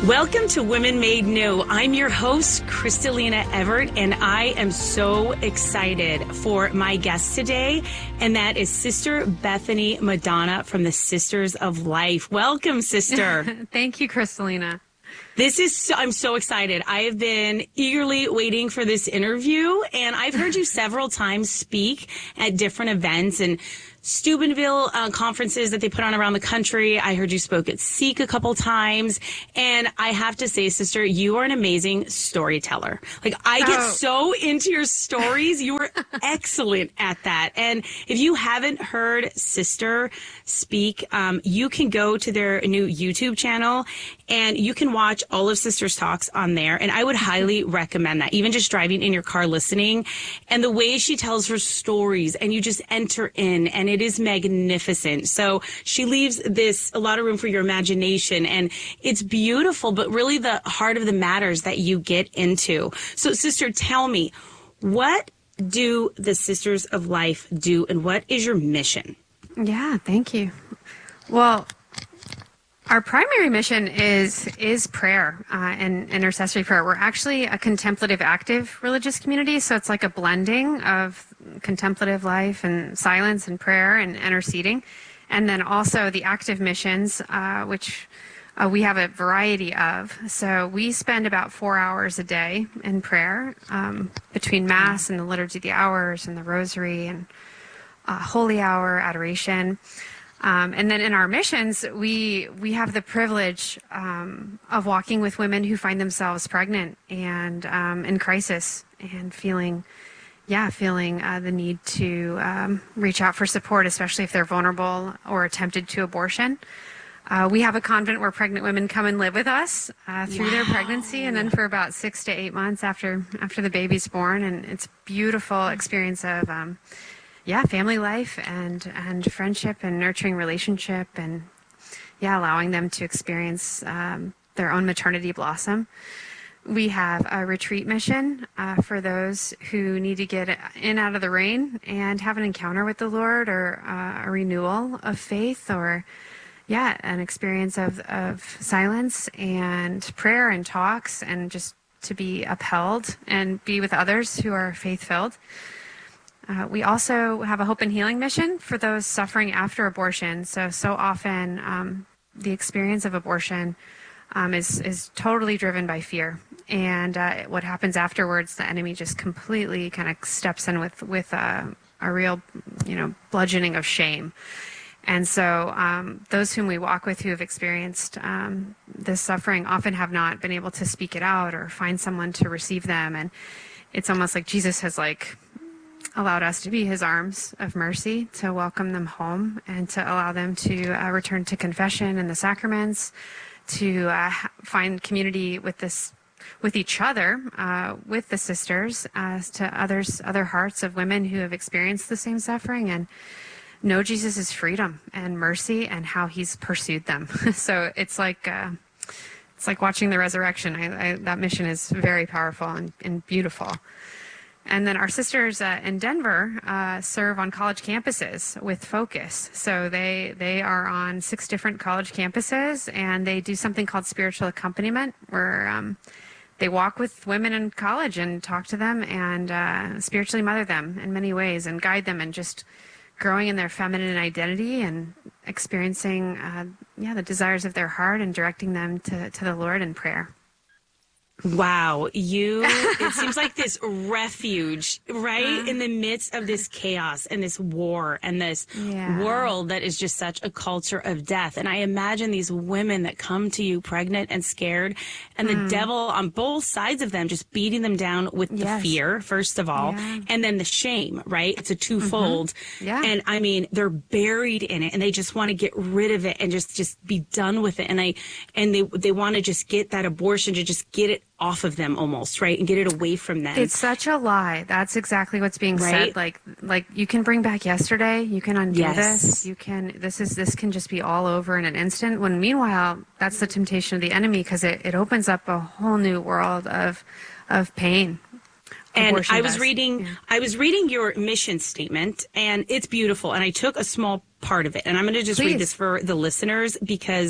Welcome to Women Made New. I'm your host, Kristalina Everett, and I am so excited for my guest today, and that is Sister Bethany Madonna from the Sisters of Life. Welcome, sister. Thank you, Kristalina. I'm so excited. I have been eagerly waiting for this interview, and I've heard you several times speak at different events and Steubenville conferences that they put on around the country. I heard you spoke at Seek a couple times. And I have to say, sister, you are an amazing storyteller. Like, I get so into your stories. You are excellent at that. And if you haven't heard Sister speak, you can go to their new YouTube channel and you can watch all of Sister's talks on there. And I would highly recommend that, even just driving in your car listening. And the way she tells her stories, and you just enter in, and it is magnificent. So she leaves a lot of room for your imagination, and it's beautiful, but really the heart of the matters that you get into. So, sister, tell me, what do the Sisters of Life do, and what is your mission? Yeah, thank you. Well, our primary mission is prayer and intercessory prayer. We're actually a contemplative active religious community, so it's like a blending of contemplative life and silence and prayer and interceding. And then also the active missions, which we have a variety of. So we spend about 4 hours a day in prayer between Mass and the Liturgy of the Hours and the Rosary and Holy Hour, Adoration. And then in our missions, we have the privilege of walking with women who find themselves pregnant and in crisis and feeling the need to reach out for support, especially if they're vulnerable or tempted to abortion. We have a convent where pregnant women come and live with us through their pregnancy, and then for about 6 to 8 months after the baby's born. And it's a beautiful experience of family life and friendship and nurturing relationship, and allowing them to experience their own maternity blossom. We have a retreat mission for those who need to get in out of the rain and have an encounter with the Lord, or a renewal of faith, or an experience of silence and prayer and talks, and just to be upheld and be with others who are faith-filled. We also have a hope and healing mission for those suffering after abortion. So often the experience of abortion is totally driven by fear. And what happens afterwards, the enemy just completely kind of steps in with a real, bludgeoning of shame. And so those whom we walk with who have experienced this suffering often have not been able to speak it out or find someone to receive them. And it's almost like Jesus has allowed us to be his arms of mercy to welcome them home and to allow them to return to confession and the sacraments, to find community with each other, with the sisters, to other hearts of women who have experienced the same suffering, and know Jesus' freedom and mercy and how he's pursued them. So it's like watching the resurrection. That mission is very powerful and beautiful. And then our sisters in Denver serve on college campuses with Focus. So they are on 6 different college campuses, and they do something called spiritual accompaniment, where they walk with women in college and talk to them and spiritually mother them in many ways and guide them in just growing in their feminine identity and experiencing the desires of their heart and directing them to the Lord in prayer. Wow. It seems like this refuge, right? In the midst of this chaos and this war and this world that is just such a culture of death. And I imagine these women that come to you pregnant and scared, and the devil on both sides of them just beating them down with the fear, first of all, and then the shame, right? It's a twofold. And I mean, they're buried in it and they just want to get rid of it and just be done with it. And they want to just get that abortion, to just get it off of them almost, right? And get it away from them. It's such a lie. That's exactly what's being said. Like you can bring back yesterday, you can undo this, this can just be all over in an instant, when meanwhile that's the temptation of the enemy, because it opens up a whole new world of pain. And I was reading your mission statement, and it's beautiful, and I took a small part of it, and I'm going to just read this for the listeners, because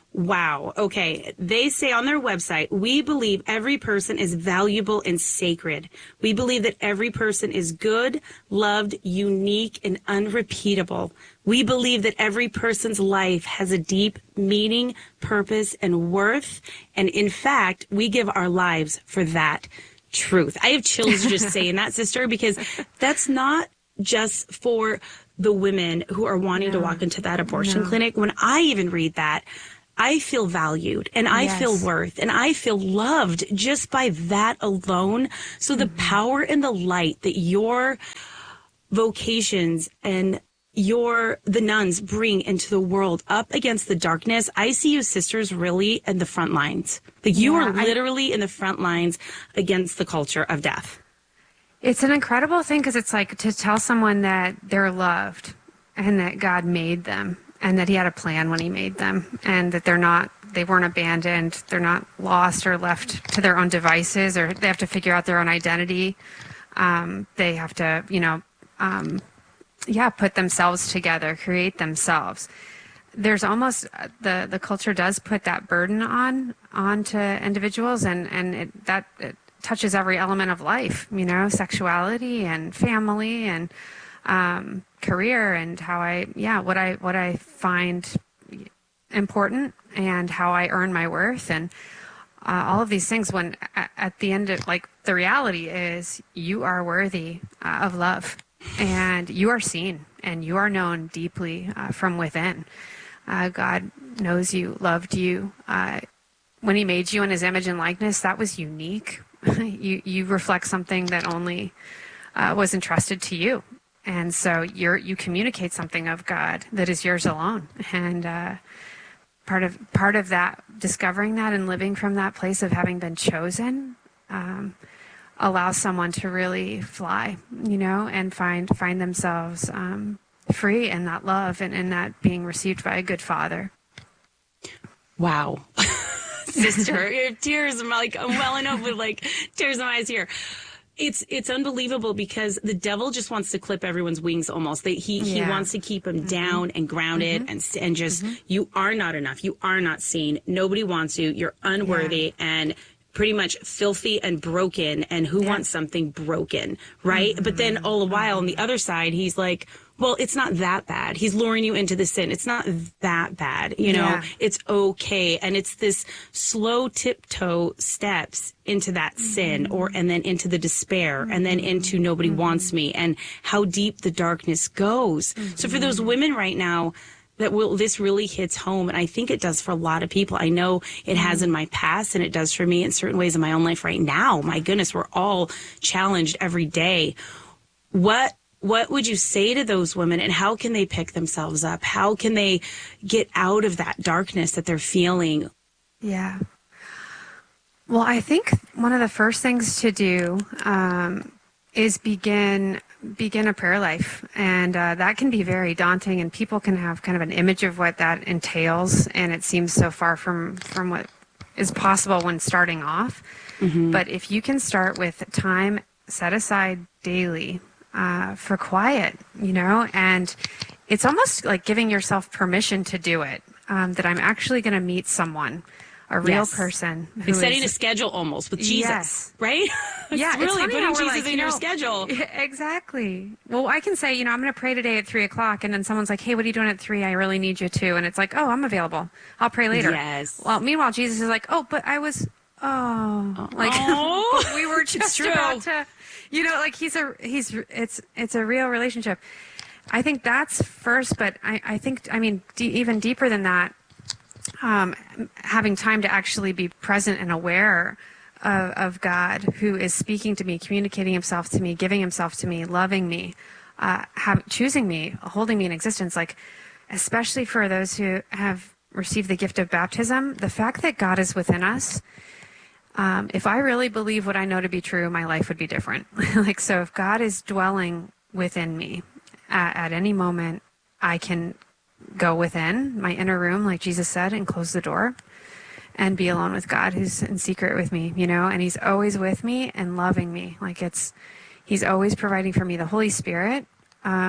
Wow. Okay. They say on their website, we believe every person is valuable and sacred. We believe that every person is good, loved, unique, and unrepeatable. We believe that every person's life has a deep meaning, purpose, and worth. And in fact, we give our lives for that truth. I have chills just saying that, sister, because that's not just for the women who are wanting to walk into that abortion clinic. When I even read that, I feel valued and I feel worth and I feel loved just by that alone. So the power and the light that your vocations and the nuns bring into the world up against the darkness, I see you sisters really in the front lines. Like you are literally in the front lines against the culture of death. It's an incredible thing because it's like to tell someone that they're loved and that God made them and that he had a plan when he made them and that they weren't abandoned. They're not lost or left to their own devices, or they have to figure out their own identity. They have to, put themselves together, create themselves. There's almost the culture does put that burden onto individuals, and it touches every element of life, sexuality and family and career and what I find important and how I earn my worth and all of these things, when at the end of the reality is you are worthy of love and you are seen and you are known deeply from within. God knows you, loved you. When he made you in his image and likeness, that was unique. You reflect something that only was entrusted to you. And so you communicate something of God that is yours alone. And part of that, discovering that and living from that place of having been chosen, allows someone to really fly, and find themselves free in that love and in that being received by a good father. Wow. Sister, your tears, I'm welling up with tears in my eyes here. It's unbelievable because the devil just wants to clip everyone's wings almost. He wants to keep them down and grounded and just, you are not enough. You are not seen. Nobody wants you. You're unworthy and pretty much filthy and broken. And who wants something broken, right? But then all the while on the other side, he's like, well, it's not that bad. He's luring you into the sin. It's not that bad. It's okay. And it's this slow tiptoe steps into that sin and then into the despair and then into nobody wants me and how deep the darkness goes. So for those women right now, this really hits home. And I think it does for a lot of people. I know it has in my past and it does for me in certain ways in my own life right now. My goodness, we're all challenged every day. What would you say to those women and how can they pick themselves up? How can they get out of that darkness that they're feeling? Yeah. Well, I think one of the first things to do is begin a prayer life. And that can be very daunting and people can have kind of an image of what that entails. And it seems so far from what is possible when starting off. But if you can start with time set aside daily for quiet, and it's almost like giving yourself permission to do it, that I'm actually going to meet someone, a real person. Like setting a schedule almost with Jesus, right? Yeah, it's really putting Jesus in your schedule. Exactly. Well, I can say, I'm going to pray today at 3:00, and then someone's like, hey, what are you doing at 3? I really need you to. And it's like, oh, I'm available. I'll pray later. Yes. Well, meanwhile, Jesus is like, oh, but I was, we were just about to, it's a real relationship. I think that's first, but I think, even deeper than that, having time to actually be present and aware of God who is speaking to me, communicating himself to me, giving himself to me, loving me, choosing me, holding me in existence, especially for those who have received the gift of baptism, the fact that God is within us. If I really believe what I know to be true, my life would be different. So if God is dwelling within me at any moment, I can go within my inner room, like Jesus said, and close the door and be alone with God who's in secret with me, and he's always with me and loving me. He's always providing for me the Holy Spirit.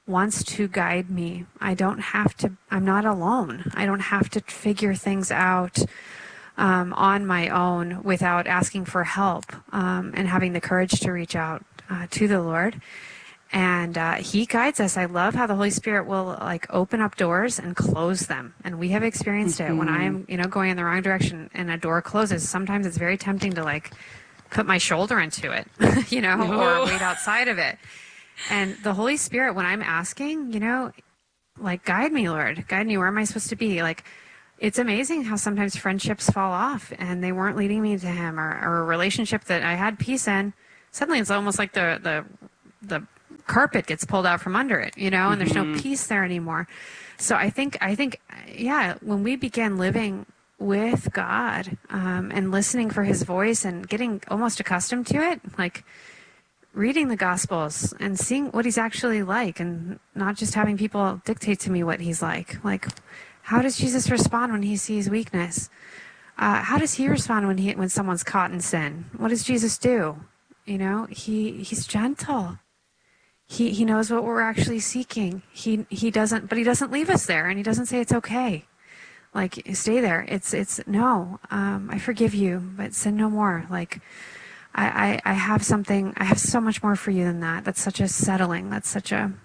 wants to guide me. I'm not alone. I don't have to figure things out on my own without asking for help and having the courage to reach out to the Lord. And he guides us. I love how the Holy Spirit will like open up doors and close them. And we have experienced it when I'm, going in the wrong direction and a door closes. Sometimes it's very tempting to like put my shoulder into it, or wait outside of it. And the Holy Spirit, when I'm asking, like, guide me, Lord, guide me. Where am I supposed to be? Like, it's amazing how sometimes friendships fall off and they weren't leading me to him, or a relationship that I had peace in. Suddenly it's almost like the carpet gets pulled out from under it, and there's no peace there anymore. So I think, yeah, when we begin living with God and listening for his voice and getting almost accustomed to it, like reading the Gospels and seeing what he's actually like, and not just having people dictate to me what he's like how does Jesus respond when he sees weakness? How does he respond when someone's caught in sin? What does Jesus do? He's gentle. He knows what we're actually seeking. He doesn't leave us there, and he doesn't say it's okay. Like, stay there. It's no. I forgive you, but sin no more. Like, I have something. I have so much more for you than that. That's such a settling. That's such a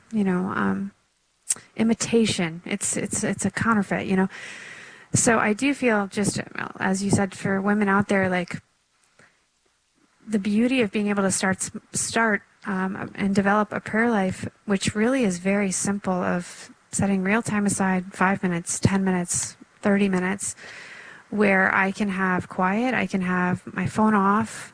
imitation. It's a counterfeit. So I do feel, just as you said, for women out there, like the beauty of being able to start and develop a prayer life, which really is very simple, of setting real time aside, 5 minutes, 10 minutes, 30 minutes, where I can have quiet. I can have my phone off.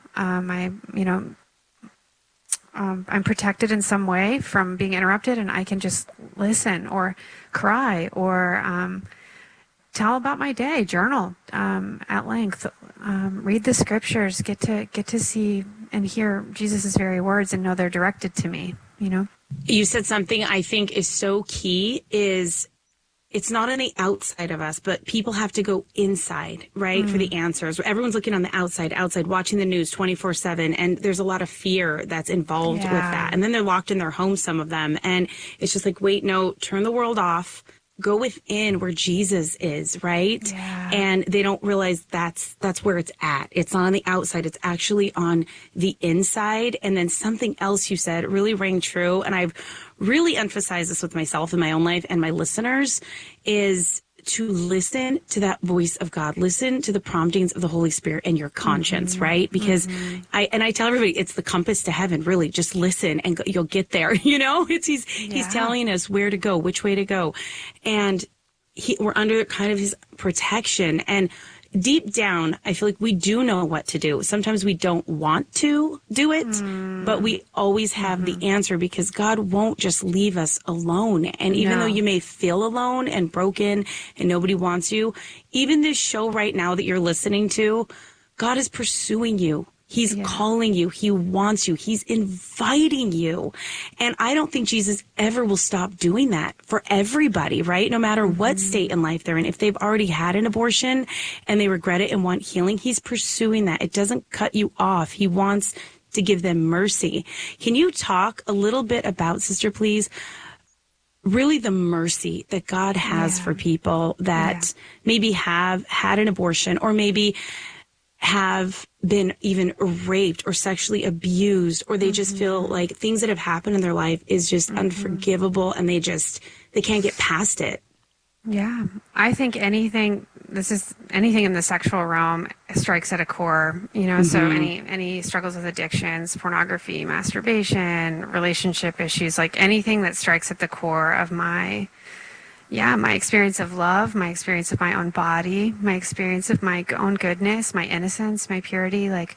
I'm protected in some way from being interrupted, and I can just listen or cry or tell about my day, journal at length, read the scriptures, get to see and hear Jesus' very words and know they're directed to me. You said something I think is so key, is it's not on the outside of us, but people have to go inside, right, for the answers. Everyone's looking on the outside, watching the news 24/7, and there's a lot of fear that's involved with that. And then they're locked in their homes, some of them, and it's just like, wait, no, turn the world off. Go within where Jesus is, right? Yeah. And they don't realize that's where it's at. It's not on the outside. It's actually on the inside. And then something else you said really rang true, and I've really emphasized this with myself in my own life and my listeners, is to listen to that voice of God. Listen to the promptings of the Holy Spirit and your conscience, right? Because I tell everybody, it's the compass to heaven, really. Just listen and you'll get there. He's telling us where to go, which way to go. And we're under kind of his protection. And deep down, I feel like we do know what to do. Sometimes we don't want to do it, but we always have the answer, because God won't just leave us alone. And even though you may feel alone and broken and nobody wants you, even this show right now that you're listening to, God is pursuing you. He's calling you. He wants you. He's inviting you. And I don't think Jesus ever will stop doing that for everybody, right? No matter what state in life they're in. If they've already had an abortion and they regret it and want healing, he's pursuing that. It doesn't cut you off. He wants to give them mercy. Can you talk a little bit about, Sister, please, really the mercy that God has for people that maybe have had an abortion, or maybe have been even raped or sexually abused, or they just feel like things that have happened in their life is just unforgivable, and they can't get past it? Yeah, I think anything in the sexual realm strikes at a core, so any struggles with addictions, pornography, masturbation, relationship issues, like anything that strikes at the core of my experience of love, my experience of my own body, my experience of my own goodness, my innocence, my purity. Like,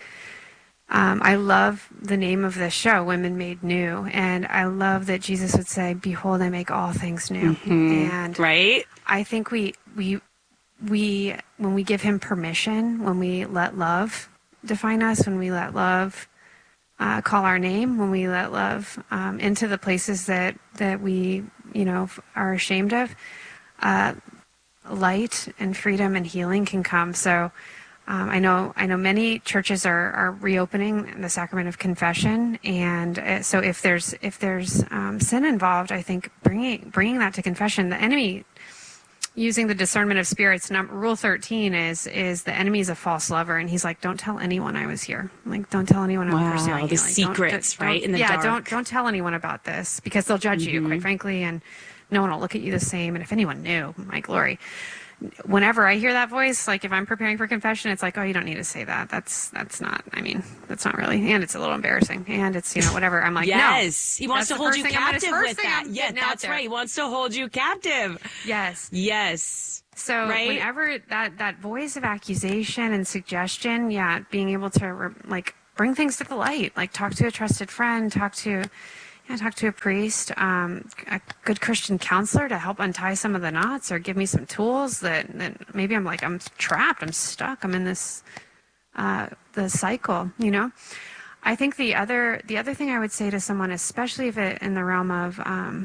I love the name of this show, Women Made New. And I love that Jesus would say, behold, I make all things new. And right? I think we, when we give him permission, when we let love define us, when we let love call our name, when we let love into the places that we are ashamed of, light and freedom and healing can come. So I know many churches are reopening the sacrament of confession, and so if there's sin involved, I think bringing that to confession. The enemy, using the discernment of spirits, rule 13 is the enemy is a false lover, and he's like, don't tell anyone I was here. Like, don't tell anyone I'm pursuing you. The Like, secrets, right? In the dark. Don't tell anyone about this, because they'll judge you, quite frankly, and no one will look at you the same. And if anyone knew, my glory. Whenever I hear that voice, like if I'm preparing for confession, it's like, oh, you don't need to say that. That's not really, and it's a little embarrassing, and it's, whatever. I'm like, yes, no, he wants to hold you captive with that. Yeah, that's right. He wants to hold you captive. Yes. So right? Whenever that voice of accusation and suggestion, being able to bring things to the light, like talk to a trusted friend, talk to a priest, a good Christian counselor to help untie some of the knots, or give me some tools that maybe I'm trapped, I'm stuck, I'm in this the cycle. I think the other thing I would say to someone, especially if it in the realm of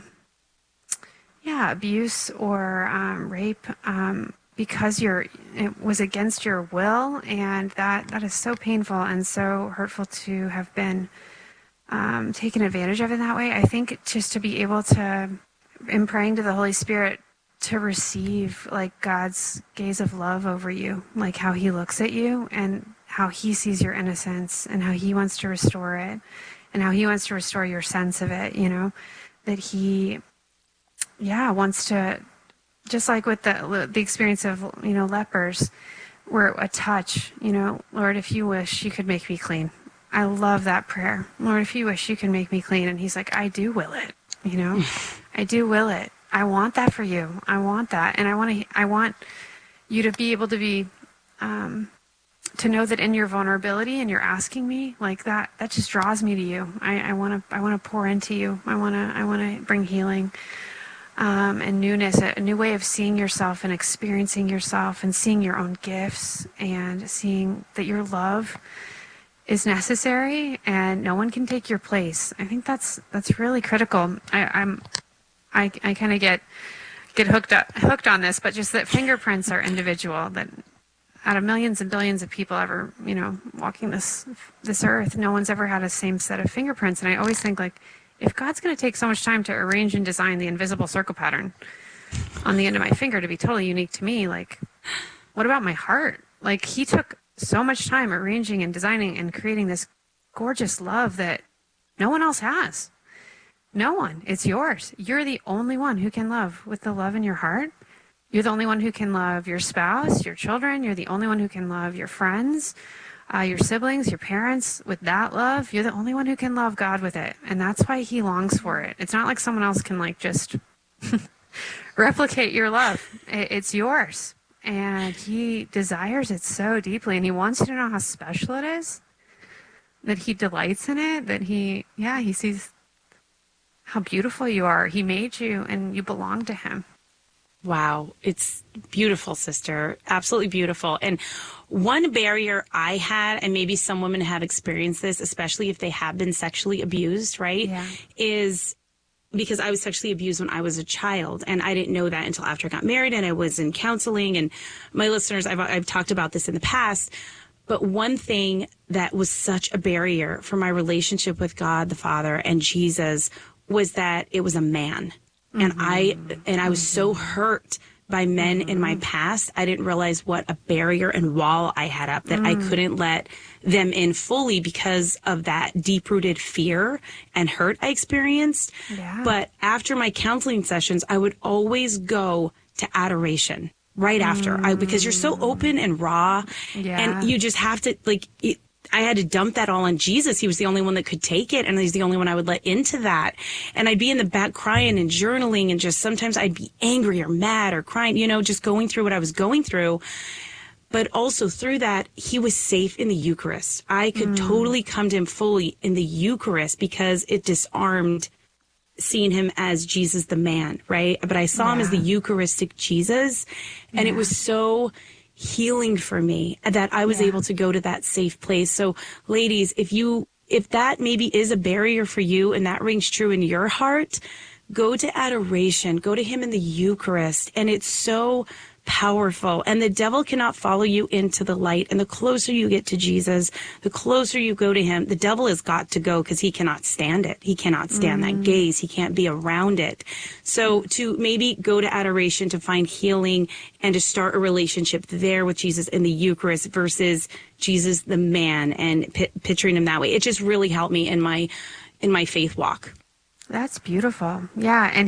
abuse or rape, because it was against your will, and that is so painful and so hurtful to have been taken advantage of in that way. I think just to be able to, in praying to the Holy Spirit, to receive like God's gaze of love over you, like how he looks at you and how he sees your innocence and how he wants to restore it and how he wants to restore your sense of it, that he, wants to, just like with the experience of, lepers, where a touch, Lord, if you wish, you could make me clean. I love that prayer. Lord, if you wish, you can make me clean. And he's like, I do will it, I do will it. I want that for you. I want that. And I want you to be able to be, to know that in your vulnerability and you're asking me like that just draws me to you. I want to pour into you. I want to bring healing, and newness, a new way of seeing yourself and experiencing yourself and seeing your own gifts and seeing that your love is necessary and no one can take your place. I think that's really critical. I kind of get hooked on this, but just that fingerprints are individual, that out of millions and billions of people ever, walking this earth, no one's ever had a same set of fingerprints. And I always think, like, if God's going to take so much time to arrange and design the invisible circle pattern on the end of my finger to be totally unique to me, like, what about my heart? Like, he took so much time arranging and designing and creating this gorgeous love that no one else has. No one. It's yours. You're the only one who can love with the love in your heart. You're the only one who can love your spouse, your children. You're the only one who can love your friends, your siblings, your parents with that love. You're the only one who can love God with it. And that's why he longs for it. It's not like someone else can just replicate your love. It's yours. And he desires it so deeply, and he wants you to know how special it is, that he delights in it, that he sees how beautiful you are. He made you, and you belong to him. Wow. It's beautiful, sister. Absolutely beautiful. And one barrier I had, and maybe some women have experienced this, especially if they have been sexually abused, right? Yeah. Is because I was sexually abused when I was a child, and I didn't know that until after I got married and I was in counseling. And my listeners, I've talked about this in the past, but one thing that was such a barrier for my relationship with God the Father and Jesus was that it was a man. And I was so hurt by men in my past. I didn't realize what a barrier and wall I had up, that I couldn't let them in fully because of that deep-rooted fear and hurt I experienced. Yeah. But after my counseling sessions, I would always go to adoration right after, because you're so open and raw, and you just have to, I had to dump that all on Jesus. He was the only one that could take it, and he's the only one I would let into that. And I'd be in the back crying and journaling, and just sometimes I'd be angry or mad or crying, just going through what I was going through. But also through that, he was safe in the Eucharist. I could totally come to him fully in the Eucharist because it disarmed seeing him as Jesus the man, right? But I saw him as the Eucharistic Jesus, and it was so healing for me that I was able to go to that safe place. So ladies, if that maybe is a barrier for you and that rings true in your heart, go to adoration, go to him in the Eucharist. And it's so powerful. And the devil cannot follow you into the light. And the closer you get to Jesus, the closer you go to him, the devil has got to go because he cannot stand it. He cannot stand that gaze. He can't be around it. So to maybe go to adoration to find healing and to start a relationship there with Jesus in the Eucharist versus Jesus, the man, and picturing him that way. It just really helped me in my faith walk. That's beautiful. Yeah. And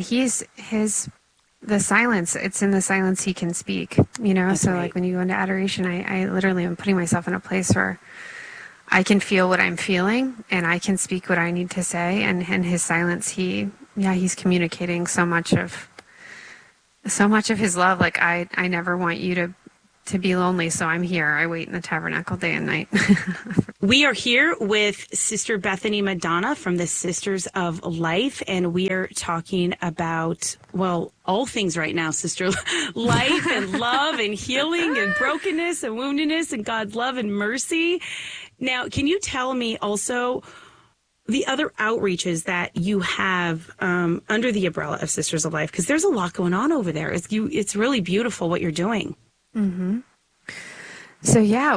the silence, it's in the silence he can speak, That's so right. like when you go into adoration, I literally am putting myself in a place where I can feel what I'm feeling and I can speak what I need to say. And in his silence, he's communicating so much of his love. Like I never want you to be lonely. So I'm here. I wait in the tabernacle day and night. We are here with Sister Bethany Madonna from the Sisters of Life, and we are talking about, well, all things right now, Sister. Life and love and healing and brokenness and woundedness and God's love and mercy. Now, can you tell me also the other outreaches that you have under the umbrella of Sisters of Life? Because there's a lot going on over there. It's really beautiful what you're doing. Mm-hmm. So yeah,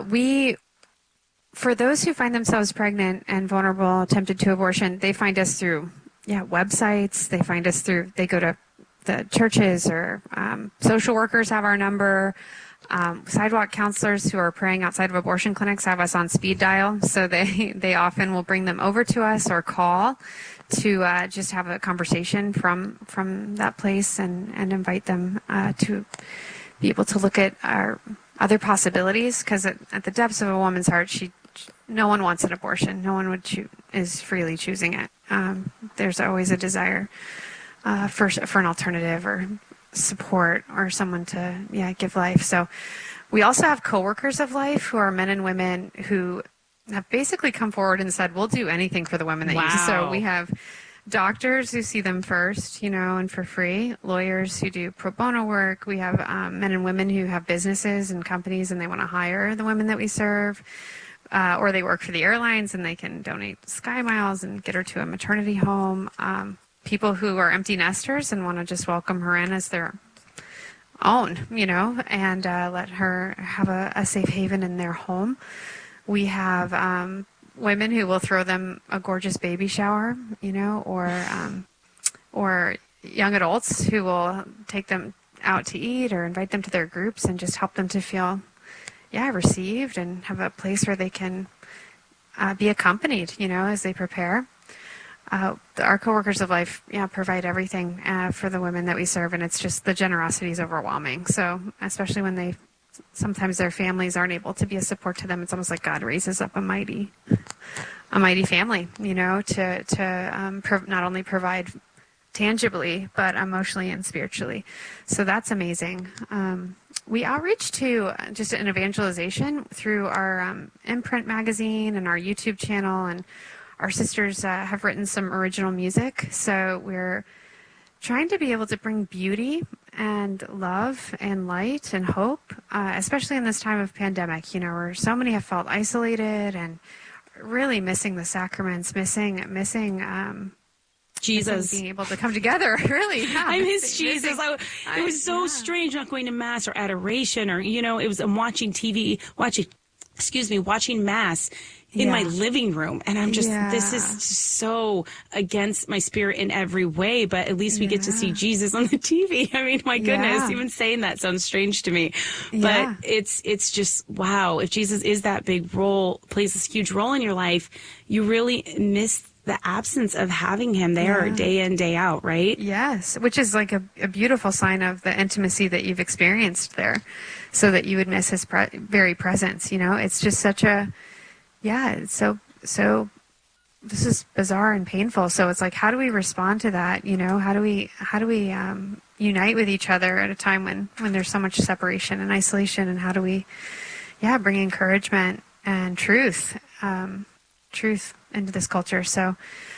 for those who find themselves pregnant and vulnerable, tempted to abortion, they find us through websites. They go to the churches, or social workers have our number. Sidewalk counselors who are praying outside of abortion clinics have us on speed dial. So they often will bring them over to us or call to just have a conversation from that place and invite them to be able to look at our other possibilities, because at the depths of a woman's heart, no one wants an abortion. No one is freely choosing it. There's always a desire for an alternative or support or someone to give life. So we also have co-workers of life who are men and women who have basically come forward and said, we'll do anything for the women that you. So we have doctors who see them first, and for free, lawyers who do pro bono work. We have men and women who have businesses and companies and they want to hire the women that we serve, or they work for the airlines and they can donate Sky Miles and get her to a maternity home. People who are empty nesters and want to just welcome her in as their own, and let her have a safe haven in their home. We have women who will throw them a gorgeous baby shower, or young adults who will take them out to eat or invite them to their groups and just help them to feel, received and have a place where they can be accompanied, as they prepare. Our co-workers of life, provide everything for the women that we serve, and it's just the generosity is overwhelming. So especially when sometimes their families aren't able to be a support to them, it's almost like God raises up a mighty family, to not only provide tangibly, but emotionally and spiritually. So that's amazing. We outreach to just an evangelization through our imprint magazine and our YouTube channel, and our sisters have written some original music. So we're trying to be able to bring beauty and love and light and hope, especially in this time of pandemic, where so many have felt isolated and really missing the sacraments, missing Jesus, being able to come together. Really, I miss Jesus. It was so strange not going to mass or adoration, or it was watching mass in my living room, and I'm just this is so against my spirit in every way, but at least we get to see Jesus on the TV. I mean, my goodness, even saying that sounds strange to me, but it's just wow. If Jesus is that plays this huge role in your life, you really miss the absence of having him there day in, day out, right? Yes, which is like a beautiful sign of the intimacy that you've experienced there, so that you would miss his very presence. It's just such a, it's so, this is bizarre and painful. So it's like, how do we respond to that? How do we unite with each other at a time when there's so much separation and isolation? And how do we, bring encouragement and truth into this culture? So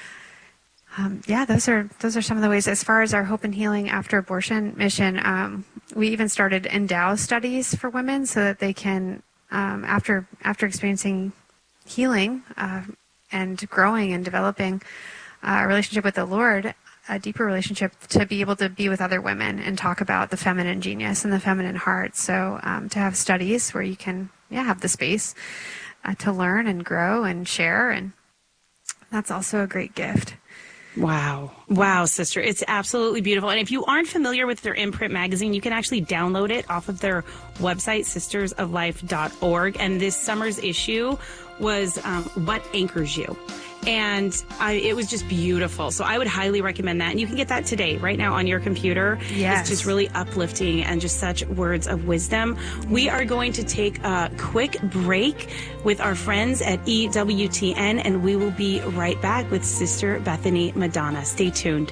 those are some of the ways. As far as our hope and healing after abortion mission, we even started endow studies for women so that they can, after experiencing healing and growing and developing a relationship with the Lord, a deeper relationship to be able to be with other women and talk about the feminine genius and the feminine heart. So to have studies where you can have the space to learn and grow and share, and that's also a great gift. Wow. Wow, sister. It's absolutely beautiful. And if you aren't familiar with their imprint magazine, you can actually download it off of their website, sistersoflife.org. And this summer's issue was What Anchors You. And it was just beautiful. So I would highly recommend that. And you can get that today, right now on your computer. Yes. It's just really uplifting and just such words of wisdom. We are going to take a quick break with our friends at EWTN, and we will be right back with Sister Bethany Madonna. Stay tuned.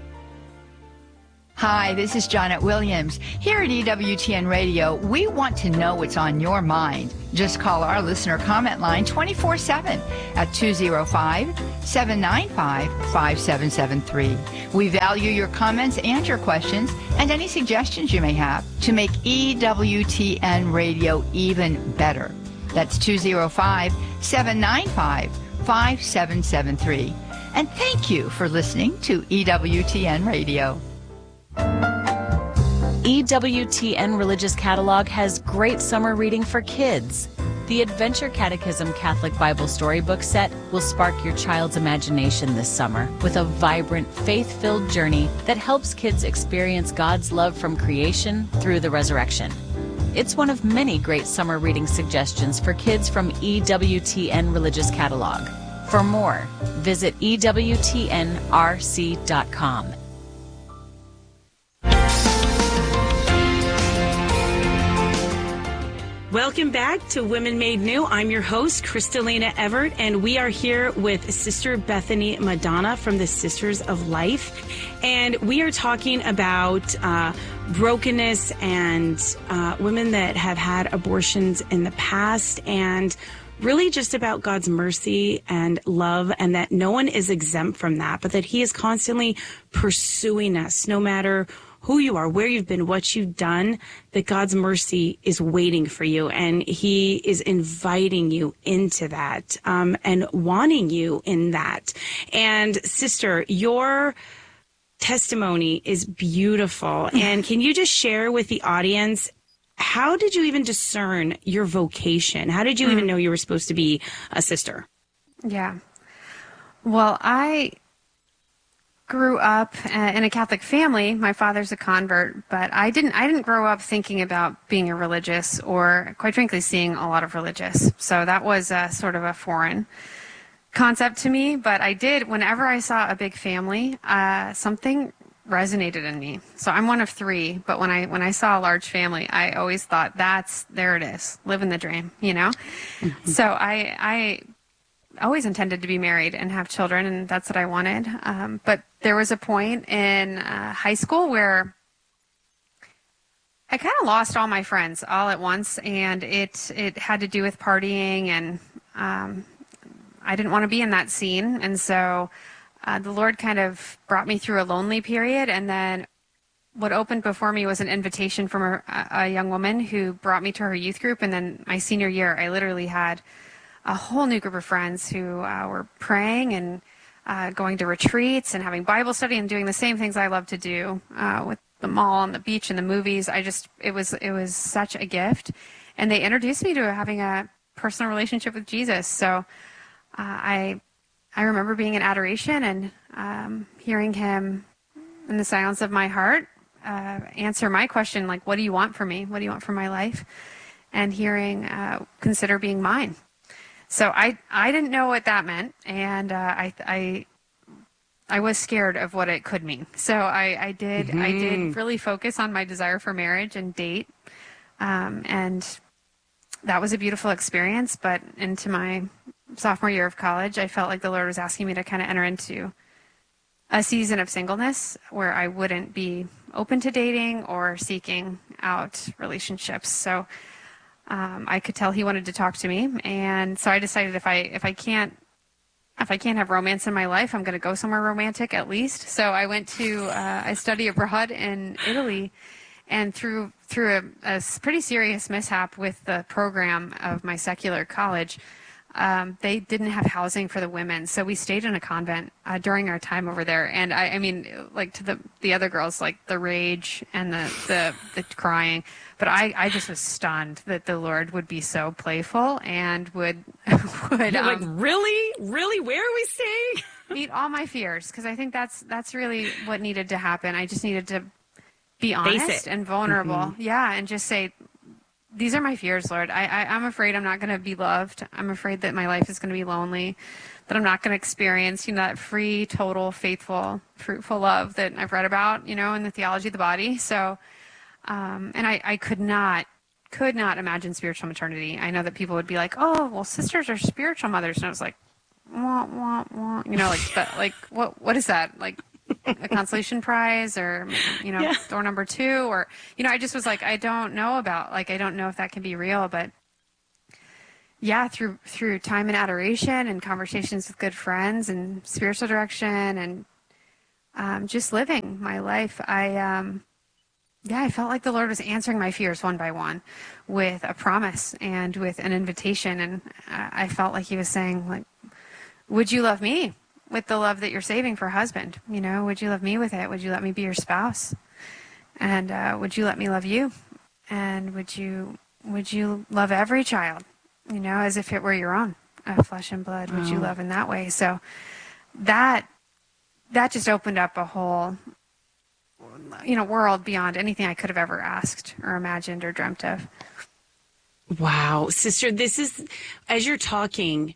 Hi, this is Janet Williams. Here at EWTN Radio, we want to know what's on your mind. Just call our listener comment line 24/7 at 205-795-5773. We value your comments and your questions and any suggestions you may have to make EWTN Radio even better. That's 205-795-5773. And thank you for listening to EWTN Radio. EWTN Religious Catalog has great summer reading for kids. The Adventure Catechism Catholic Bible Storybook Set will spark your child's imagination this summer with a vibrant, faith-filled journey that helps kids experience God's love from creation through the resurrection. It's one of many great summer reading suggestions for kids from EWTN Religious Catalog. For more, visit EWTNRC.com. Welcome back to Women Made New. I'm your host, Kristalina Everett, and we are here with Sister Bethany Madonna from the Sisters of Life. And we are talking about brokenness and women that have had abortions in the past, and really just about God's mercy and love, and that no one is exempt from that, but that He is constantly pursuing us, no matter who you are, where you've been, what you've done, that God's mercy is waiting for you, and He is inviting you into that, and wanting you in that. And sister, your testimony is beautiful. And can you just share with the audience, how did you even discern your vocation? How did you even know you were supposed to be a sister? Yeah. Well, I grew up in a Catholic family. My father's a convert, but I didn't grow up thinking about being a religious, or quite frankly seeing a lot of religious. So that was sort of a foreign concept to me, but I did, whenever I saw a big family, something resonated in me. So I'm one of three, but when I saw a large family, I always thought, there it is, living the dream, you know? Mm-hmm. So I always intended to be married and have children, and that's what I wanted. But there was a point in high school where I kind of lost all my friends all at once, and it had to do with partying, and I didn't want to be in that scene. And so the Lord kind of brought me through a lonely period, and then what opened before me was an invitation from a young woman who brought me to her youth group. And then my senior year, I literally had a whole new group of friends who were praying and going to retreats and having Bible study and doing the same things I love to do with the mall and the beach and the movies. It was such a gift. And they introduced me to having a personal relationship with Jesus. So I remember being in adoration and hearing Him in the silence of my heart answer my question, like, what do you want from me? What do you want from my life? And hearing, consider being mine. So I didn't know what that meant, and I was scared of what it could mean. So I did really focus on my desire for marriage and date, and that was a beautiful experience. But into my sophomore year of college, I felt like the Lord was asking me to kind of enter into a season of singleness where I wouldn't be open to dating or seeking out relationships. So I could tell He wanted to talk to me, and so I decided if I can't have romance in my life, I'm going to go somewhere romantic at least. So I went to I studied abroad in Italy, and through a pretty serious mishap with the program of my secular college, they didn't have housing for the women, so we stayed in a convent during our time over there. And I mean, like to the other girls, like the rage and the crying, but I just was stunned that the Lord would be so playful and would You're like, really, where are we staying? meet all my fears, because I think that's really what needed to happen. I just needed to be honest and vulnerable, and just say, these are my fears, Lord. I'm afraid I'm not going to be loved. I'm afraid that my life is going to be lonely, that I'm not going to experience, that free, total, faithful, fruitful love that I've read about, in the theology of the body. So, and I could not imagine spiritual maternity. I know that people would be like, oh, well, sisters are spiritual mothers. And I was like, wah, wah, wah. What is that? Like, a consolation prize, or door number 2, or I just was like, I don't know if that can be real. But yeah, through time and adoration and conversations with good friends and spiritual direction and just living my life, I felt like the Lord was answering my fears one by one with a promise and with an invitation. And I felt like he was saying, like, would you love me with the love that you're saving for husband? Would you love me with it? Would you let me be your spouse? And would you let me love you? And would you love every child, as if it were your own, flesh and blood? Would you love in that way? So that just opened up a whole, world beyond anything I could have ever asked or imagined or dreamt of. Wow, sister, this is, as you're talking,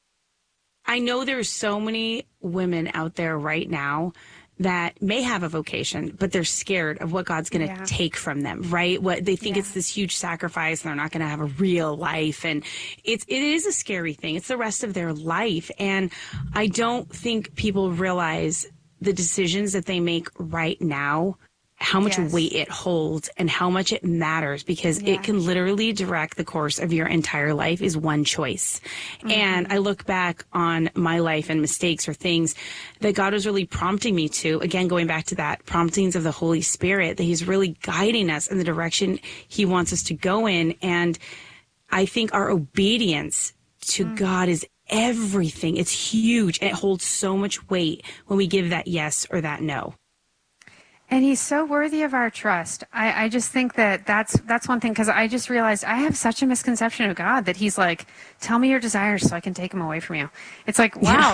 I know there's so many women out there right now that may have a vocation, but they're scared of what God's going to take from them, right? What they think it's this huge sacrifice, and they're not going to have a real life. And it is a scary thing. It's the rest of their life. And I don't think people realize the decisions that they make right now, how much weight it holds and how much it matters, because it can literally direct the course of your entire life is one choice. And I look back on my life and mistakes or things that God was really prompting me to, again, going back to that promptings of the Holy Spirit, that he's really guiding us in the direction he wants us to go in. And I think our obedience to God is everything. It's huge. And it holds so much weight when we give that yes or that no. And he's so worthy of our trust. I just think that's one thing, because I just realized I have such a misconception of God that he's like, tell me your desires so I can take them away from you. It's like, wow.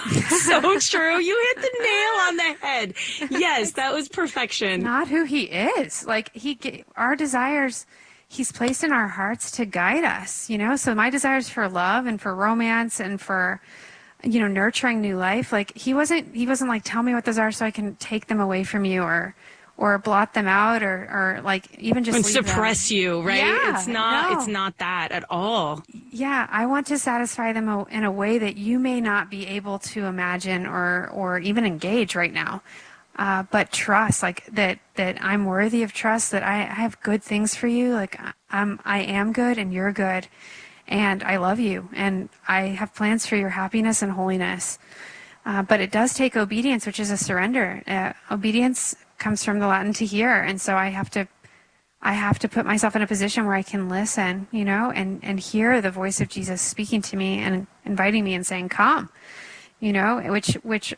So true. You hit the nail on the head. Yes, that was perfection. Not who he is. Like, our desires, he's placed in our hearts to guide us, So my desires for love and for romance and for nurturing new life. Like, he wasn't like, tell me what those are so I can take them away from you or blot them out or like even just and suppress you, right? Yeah, it's not that at all. Yeah. I want to satisfy them in a way that you may not be able to imagine or even engage right now. But trust, like that I'm worthy of trust, that I have good things for you. Like I am good and you're good. And I love you, and I have plans for your happiness and holiness. But it does take obedience, which is a surrender. Obedience comes from the Latin to hear, and so I have to put myself in a position where I can listen, and hear the voice of Jesus speaking to me and inviting me and saying, "Come," which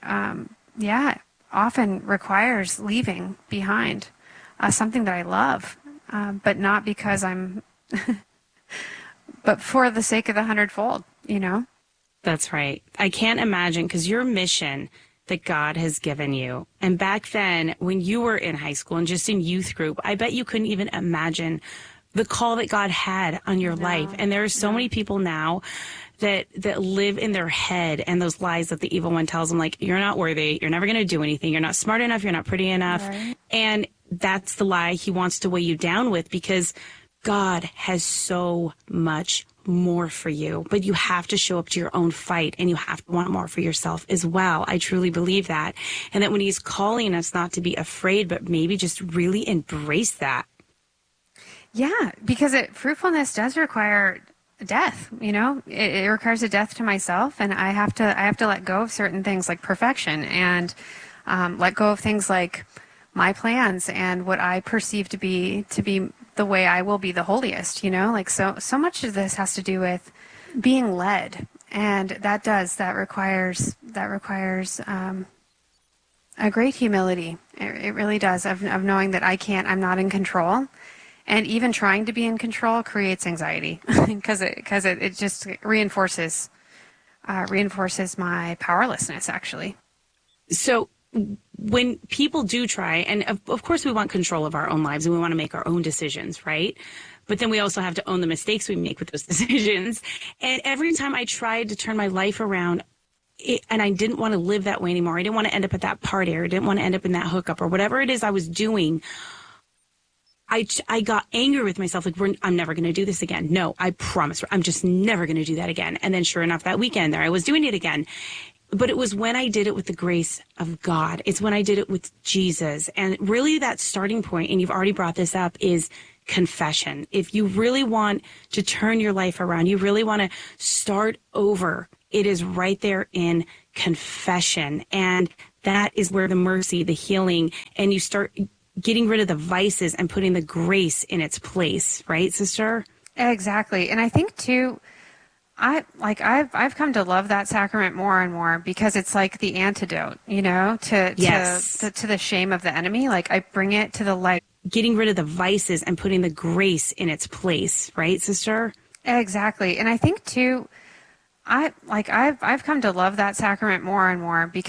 often requires leaving behind something that I love, but not because I'm. But for the sake of the hundredfold, That's right. I can't imagine, because your mission that God has given you, and back then when you were in high school and just in youth group, I bet you couldn't even imagine the call that God had on your life. And there are so many people now that live in their head and those lies that the evil one tells them, like, you're not worthy, you're never going to do anything, you're not smart enough, you're not pretty enough. Right. And that's the lie he wants to weigh you down with, because God has so much more for you, but you have to show up to your own fight, and you have to want more for yourself as well. I truly believe that. And that when he's calling us not to be afraid, but maybe just really embrace that. Yeah, because fruitfulness does require death, it requires a death to myself, and I have to let go of certain things like perfection, and let go of things like my plans and what I perceive to be the way I will be the holiest, like so much of this has to do with being led And that requires a great humility. It really does, of knowing that I'm not in control. And even trying to be in control creates anxiety because it just reinforces my powerlessness, actually. So when people do try, and of course we want control of our own lives and we want to make our own decisions, right? But then we also have to own the mistakes we make with those decisions. And every time I tried to turn my life around, and I didn't want to live that way anymore, I didn't want to end up at that party, or I didn't want to end up in that hookup, or whatever it is I was doing, I got angry with myself, like, I'm never going to do this again. No, I promise. I'm just never going to do that again. And then sure enough, that weekend there, I was doing it again. But it was when I did it with the grace of God. It's when I did it with Jesus. And really that starting point, and you've already brought this up, is confession. If you really want to turn your life around, you really want to start over, it is right there in confession. And that is where the mercy, the healing, and you start getting rid of the vices and putting the grace in its place, right, sister? Exactly. And I think too, I've come to love that sacrament more and more because it's like the antidote, to the shame of the enemy. Like, I bring it to the light. Getting rid of the vices and putting the grace in its place, right, sister? Exactly. And I think too, I've come to love that sacrament more and more because